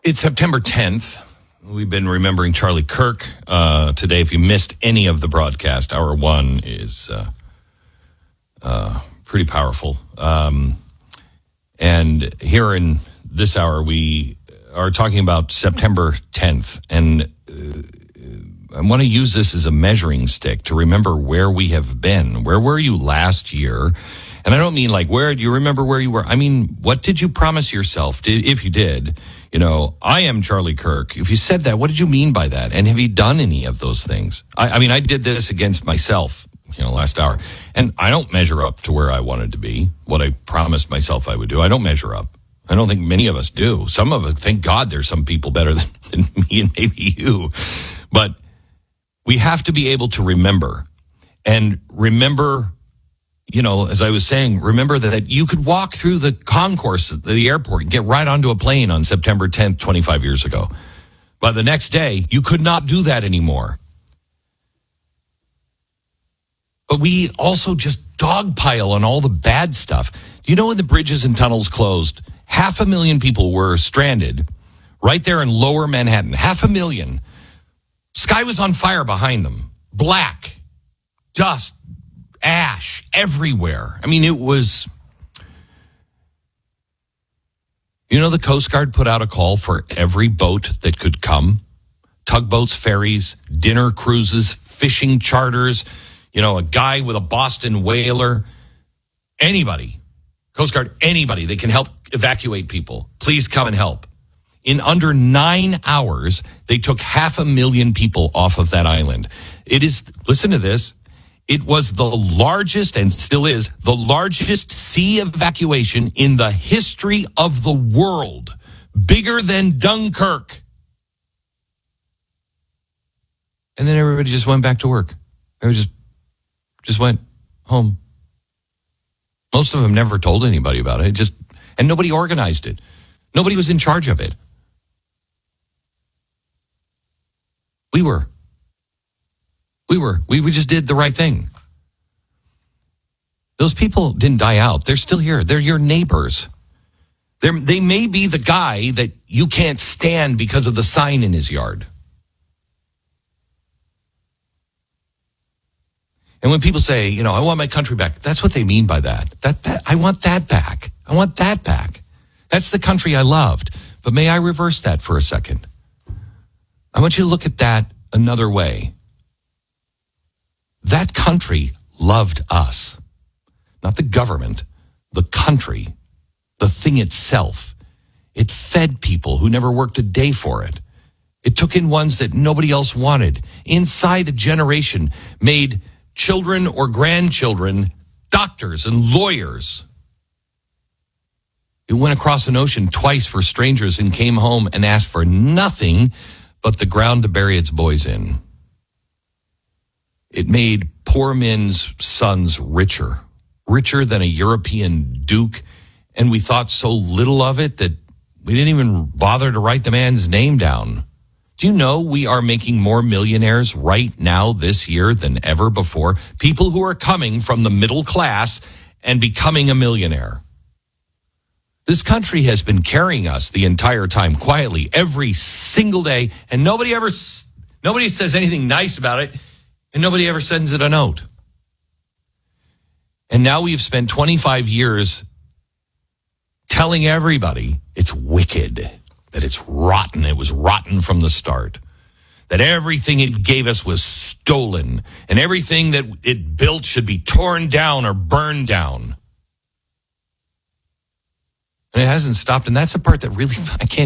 It's September 10th. We've been remembering Charlie Kirk today. If you missed any of the broadcast, hour one is pretty powerful. And here in this hour, we are talking about September 10th. And I want to use this as a measuring stick to remember where we have been. Where were you last year? And I don't mean like, where do you remember where you were? I mean, what did you promise yourself? If you did, I am Charlie Kirk. If you said that, what did you mean by that? And have you done any of those things? I mean, I did this against myself, last hour. And I don't measure up to where I wanted to be, what I promised myself I would do. I don't measure up. I don't think many of us do. Some of us, thank God there's some people better than me and maybe you. But we have to be able to remember. And remember, as I was saying, remember that you could walk through the concourse at the airport and get right onto a plane on September 10th, 25 years ago. But the next day, you could not do that anymore. But we also just dogpile on all the bad stuff. When the bridges and tunnels closed, 500,000 people were stranded right there in lower Manhattan. 500,000. Sky was on fire behind them. Black. Dust. Ash. Everywhere. I mean, it was... the Coast Guard put out a call for every boat that could come. Tugboats, ferries, dinner cruises, fishing charters, a guy with a Boston whaler. Anybody. Coast Guard, anybody that can help evacuate people. Please come and help. In under 9 hours, they took 500,000 people off of that island. It is, listen to this, it was the largest, and still is, the largest sea evacuation in the history of the world. Bigger than Dunkirk. And then everybody just went back to work. Everybody just went home. Most of them never told anybody about it. And nobody organized it. Nobody was in charge of it. We were. We just did the right thing. Those people didn't die out. They're still here. They're your neighbors. They may be the guy that you can't stand because of the sign in his yard. And when people say, I want my country back, that's what they mean by that. That I want that back. I want that back. That's the country I loved. But may I reverse that for a second? I want you to look at that another way. That country loved us. Not the government, the country, the thing itself. It fed people who never worked a day for it. It took in ones that nobody else wanted. Inside a generation, made children or grandchildren doctors and lawyers. It went across an ocean twice for strangers and came home and asked for nothing but the ground to bury its boys in. It made poor men's sons richer than a European duke, and we thought so little of it that we didn't even bother to write the man's name down. Do you know we are making more millionaires right now this year than ever before? People who are coming from the middle class and becoming a millionaire. This country has been carrying us the entire time quietly every single day, and nobody says anything nice about it, and nobody ever sends it a note. And now we've spent 25 years telling everybody it's wicked, that it's rotten. It was rotten from the start. That everything it gave us was stolen, and everything that it built should be torn down or burned down. And it hasn't stopped, and that's the part that really, I can't